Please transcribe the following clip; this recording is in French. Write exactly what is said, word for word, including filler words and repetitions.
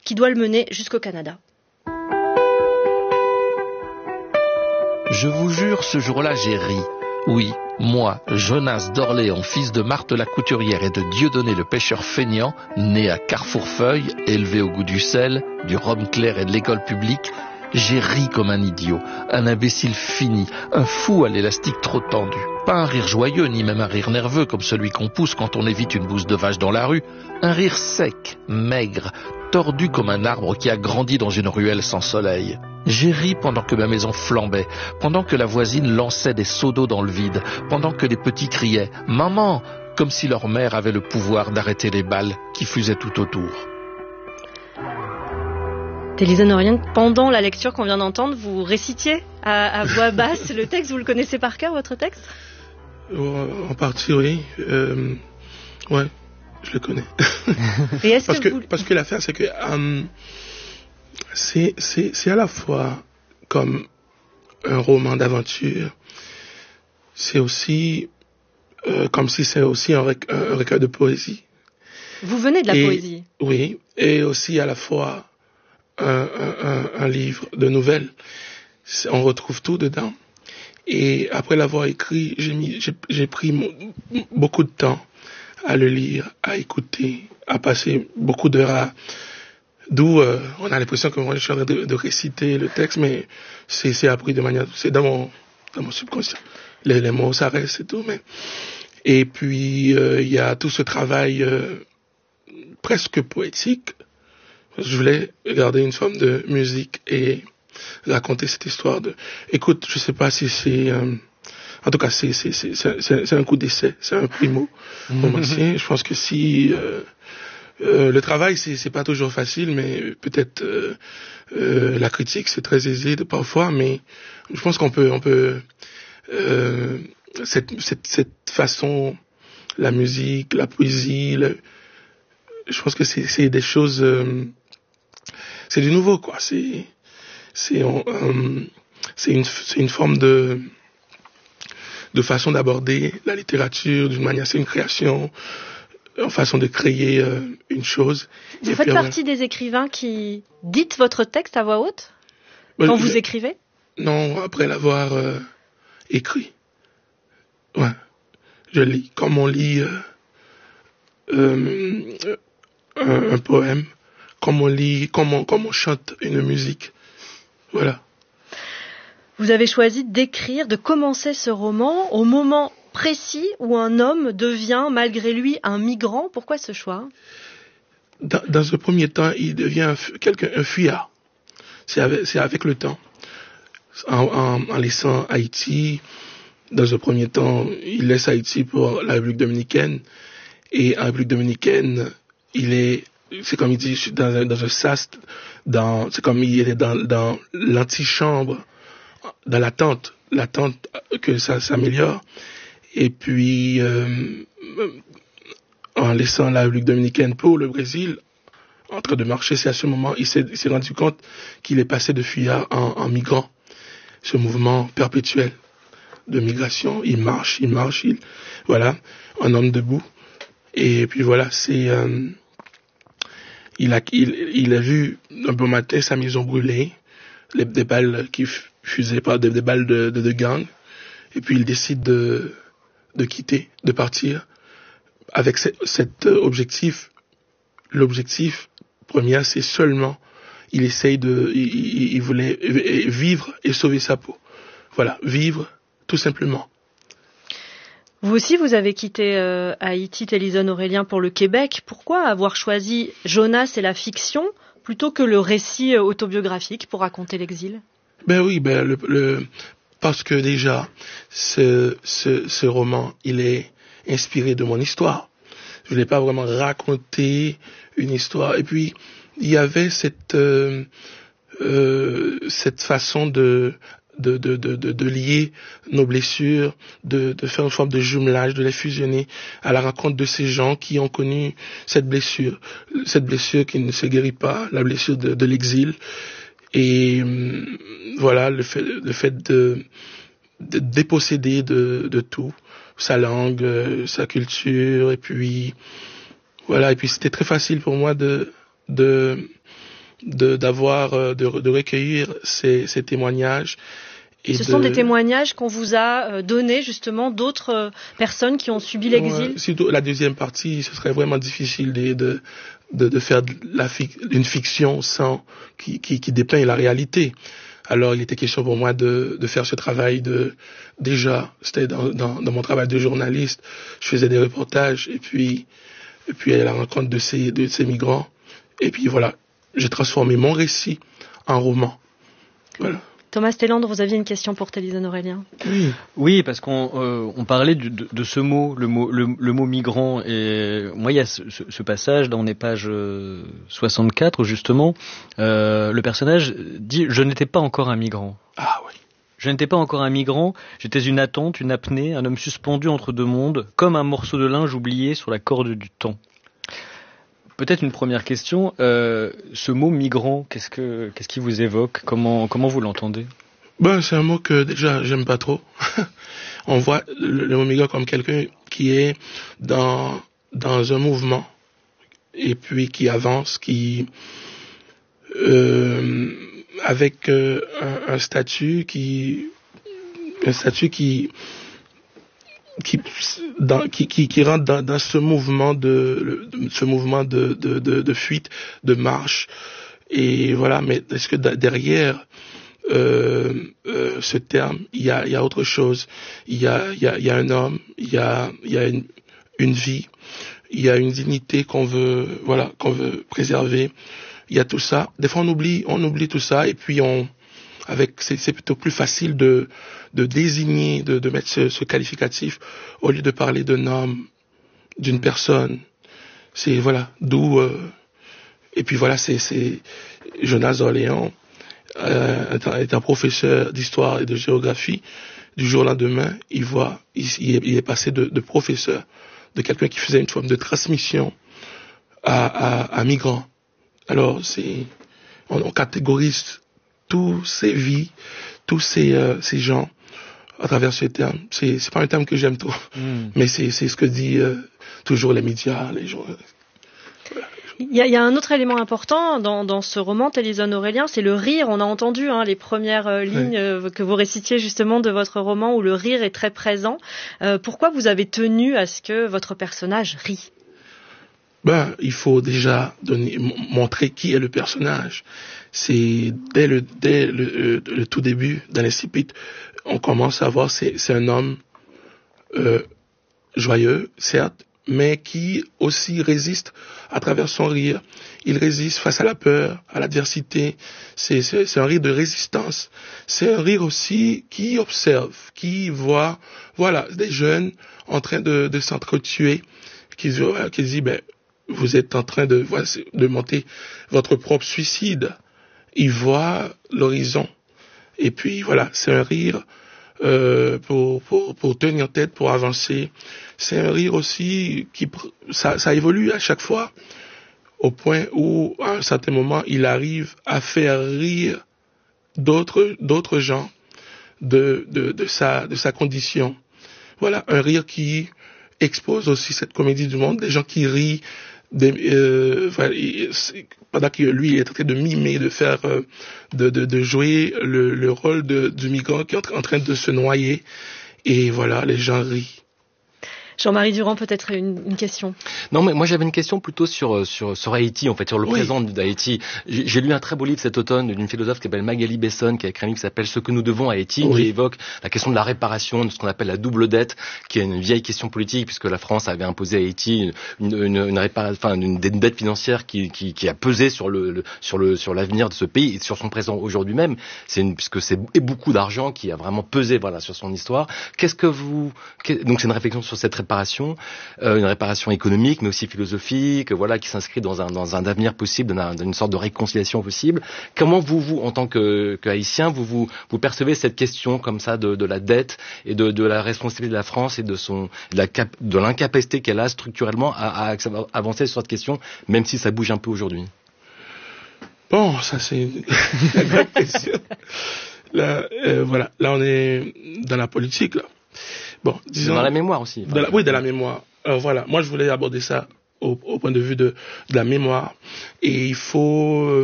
qui doit le mener jusqu'au Canada. Je vous jure, ce jour-là, j'ai ri. Oui, moi, Jonas d'Orléans, fils de Marthe la couturière et de Dieudonné le pêcheur feignant, né à Carrefourfeuille, élevé au goût du sel, du rhum clair et de l'école publique, j'ai ri comme un idiot, un imbécile fini, un fou à l'élastique trop tendu. Pas un rire joyeux, ni même un rire nerveux comme celui qu'on pousse quand on évite une bouse de vache dans la rue. Un rire sec, maigre, tordu comme un arbre qui a grandi dans une ruelle sans soleil. J'ai ri pendant que ma maison flambait, pendant que la voisine lançait des seaux d'eau dans le vide, pendant que les petits criaient « Maman !» comme si leur mère avait le pouvoir d'arrêter les balles qui fusaient tout autour. Élison Aurélien, pendant la lecture qu'on vient d'entendre, vous récitiez à, à voix basse le texte. Vous le connaissez par cœur, votre texte ? En partie, oui. Euh, ouais, je le connais. Et est-ce parce que, que vous... parce que l'affaire, c'est que euh, c'est c'est c'est à la fois comme un roman d'aventure, c'est aussi euh, comme si c'est aussi un, rec- un recueil de poésie. Vous venez de la et, poésie. Oui, et aussi à la fois un, un, un, un livre de nouvelles. On retrouve tout dedans. Et après l'avoir écrit, j'ai, mis, j'ai, j'ai pris mon, beaucoup de temps à le lire, à écouter, à passer beaucoup d'heures à... D'où euh, on a l'impression que moi je suis en train de, de réciter le texte, mais c'est, c'est appris de manière... C'est dans mon, dans mon subconscient. Les, les mots, ça reste et tout. Mais... Et puis, il euh, y a tout ce travail euh, presque poétique. Je voulais garder une forme de musique et raconter cette histoire de... Écoute, je sais pas si c'est... Euh... En tout cas, c'est, c'est, c'est, c'est, c'est un coup d'essai, c'est un primo romancier. Je pense que si... Euh, euh, le travail, c'est, c'est pas toujours facile, mais peut-être euh, euh, la critique, c'est très aisé de, parfois, mais je pense qu'on peut... On peut euh, cette, cette, cette façon, la musique, la poésie, le, je pense que c'est, c'est des choses... Euh, c'est du nouveau, quoi. C'est... C'est, euh, c'est, une, c'est une forme de, de façon d'aborder la littérature d'une manière, c'est une création, une façon de créer euh, une chose. Vous Et faites puis, partie euh, des écrivains qui dites votre texte à voix haute ben, quand je, vous écrivez ? Non, après l'avoir euh, écrit. Ouais, je lis. Comme on lit euh, euh, un, un poème, comme on lit, comme on, comme on chante une musique. Voilà. Vous avez choisi d'écrire, de commencer ce roman au moment précis où un homme devient, malgré lui, un migrant. Pourquoi ce choix ? Dans, dans un premier temps, il devient un, quelqu'un, un fuyard. C'est avec, c'est avec le temps. En, en, en laissant Haïti, dans un premier temps, il laisse Haïti pour la République dominicaine. Et en République dominicaine, il est... C'est comme il dit, je suis dans un, dans un sas, dans, c'est comme il est dans, dans l'antichambre, dans l'attente, l'attente que ça s'améliore. Et puis, euh, en laissant la République dominicaine pour le Brésil, en train de marcher, c'est à ce moment, il s'est, il s'est rendu compte qu'il est passé de fuyard en, en migrant. Ce mouvement perpétuel de migration, il marche, il marche, il, voilà, un homme debout. Et puis voilà, c'est... Euh, Il a, il, il a vu un beau matin sa maison brûler, les, des balles qui fusaient par des, des balles de, de, de gang, et puis il décide de, de quitter, de partir, avec ce, cet objectif. L'objectif premier, c'est seulement, il essaye de, il, il voulait vivre et sauver sa peau. Voilà, vivre, tout simplement. Vous aussi, vous avez quitté euh, Haïti, Élison Aurélien, pour le Québec. Pourquoi avoir choisi Jonas et la fiction plutôt que le récit euh, autobiographique pour raconter l'exil ? Ben oui, ben le, le parce que déjà, ce, ce, ce roman, il est inspiré de mon histoire. Je voulais pas vraiment raconter une histoire. Et puis, il y avait cette euh, euh, cette façon de De, de, de, de, de lier nos blessures, de, de faire une forme de jumelage, de les fusionner à la rencontre de ces gens qui ont connu cette blessure, cette blessure qui ne se guérit pas, la blessure de, de l'exil. Et euh, voilà, le fait, le fait de, de déposséder de, de tout, sa langue, euh, sa culture, et puis voilà, et puis c'était très facile pour moi de, de de d'avoir euh, de, de recueillir ces, ces témoignages. Et Ce de... sont des témoignages qu'on vous a donnés justement d'autres euh, personnes qui ont subi l'exil. Ouais, surtout la deuxième partie, ce serait vraiment difficile de de de, de faire de la une fiction sans qui, qui qui dépeint la réalité. Alors il était question pour moi de de faire ce travail de déjà c'était dans dans, dans mon travail de journaliste, je faisais des reportages et puis et puis à la rencontre de ces de ces migrants et puis voilà, j'ai transformé mon récit en roman. Voilà. Thomas Thélandre, vous aviez une question pour Télison Aurélien. Oui, oui, parce qu'on euh, on parlait du, de, de ce mot, le mot, le, le mot migrant. Et moi, il y a ce, ce, ce passage dans les pages soixante-quatre, justement. Euh, le personnage dit « Je n'étais pas encore un migrant ». Ah oui. Je n'étais pas encore un migrant, j'étais une attente, une apnée, un homme suspendu entre deux mondes, comme un morceau de linge oublié sur la corde du temps. Peut-être une première question, euh, ce mot migrant, qu'est-ce que qu'est-ce qui vous évoque? Comment comment vous l'entendez? Ben c'est un mot que déjà j'aime pas trop. On voit le, le mot migrant comme quelqu'un qui est dans dans un mouvement et puis qui avance, qui euh, avec euh, un, un statut qui un statut qui qui dans, qui, qui qui rentre dans, dans ce mouvement de ce mouvement de, de de de fuite, de marche et voilà. Mais est-ce que derrière euh, euh, ce terme il y a il y a autre chose? Il y a il y a il y a un homme, il y a il y a une une vie, il y a une dignité qu'on veut voilà qu'on veut préserver. Il y a tout ça. Des fois on oublie on oublie tout ça et puis on avec c'est, c'est plutôt plus facile de de désigner, de, de mettre ce, ce qualificatif au lieu de parler d'un homme, d'une personne. C'est voilà, d'où euh, et puis voilà, c'est c'est Jonas D'Orléans euh, est, un, est un professeur d'histoire et de géographie. Du jour au lendemain, il voit, il, il, est, il est passé de, de professeur, de quelqu'un qui faisait une forme de transmission à à, à migrants. Alors c'est on, on catégorise tous ces vies, tous ces euh, ces gens à travers ce terme. C'est c'est pas un terme que j'aime trop, mm. mais c'est c'est ce que dit euh, toujours les médias, les gens. Voilà. Il y a, il y a un autre élément important dans, dans ce roman, Télison Aurélien, c'est le rire. On a entendu hein, les premières euh, lignes oui. euh, que vous récitiez justement de votre roman où le rire est très présent. Euh, pourquoi vous avez tenu à ce que votre personnage rit? Ben, il faut déjà donner, m- montrer qui est le personnage. C'est dès le dès le, le, le tout début, dans l'incipit, on commence à voir c'est c'est un homme euh, joyeux, certes, mais qui aussi résiste à travers son rire. Il résiste face à la peur, à l'adversité. C'est c'est, c'est un rire de résistance. C'est un rire aussi qui observe, qui voit, voilà, des jeunes en train de de s'entretuer, qui qui dit ben vous êtes en train de, de monter votre propre suicide. Il voit l'horizon. Et puis, voilà, c'est un rire euh, pour, pour, pour tenir tête, pour avancer. C'est un rire aussi qui, ça, ça évolue à chaque fois, au point où, à un certain moment, il arrive à faire rire d'autres, d'autres gens de, de, de sa, de sa condition. Voilà, un rire qui expose aussi cette comédie du monde, des gens qui rient, Des, euh, voilà, pendant que lui il est en train de mimer, de faire, euh, de, de, de jouer le, le rôle de, du migrant qui est en train de se noyer, et voilà, les gens rient. Jean-Marie Durand, peut-être une, une question. Non, mais moi j'avais une question plutôt sur sur sur Haïti, en fait, sur le oui. présent d'Haïti. J'ai, j'ai lu un très beau livre cet automne d'une philosophe qui s'appelle Magali Besson, qui a écrit un livre qui s'appelle Ce que nous devons à Haïti, oui. qui évoque la question de la réparation, de ce qu'on appelle la double dette, qui est une vieille question politique, puisque la France avait imposé à Haïti une une, une, répara- enfin, une, une dette financière qui qui qui a pesé sur le, le sur le sur l'avenir de ce pays et sur son présent aujourd'hui même. C'est une, puisque c'est beaucoup d'argent qui a vraiment pesé, voilà, sur son histoire. Qu'est-ce que vous qu'est, donc c'est une réflexion sur cette réparation, euh, une réparation économique, mais aussi philosophique, voilà, qui s'inscrit dans un dans un avenir possible, dans, un, dans une sorte de réconciliation possible. Comment vous, vous, en tant que, que haïtien, vous, vous vous percevez cette question comme ça de, de la dette et de, de la responsabilité de la France et de son de, la cap, de l'incapacité qu'elle a structurellement à, à avancer sur cette question, même si ça bouge un peu aujourd'hui? Bon, ça c'est une grande question. Là, euh, voilà, là on est dans la politique là. Bon, disons dans la mémoire aussi. De la, oui, de la mémoire. Alors voilà, moi je voulais aborder ça au, au point de vue de, de la mémoire. Et il faut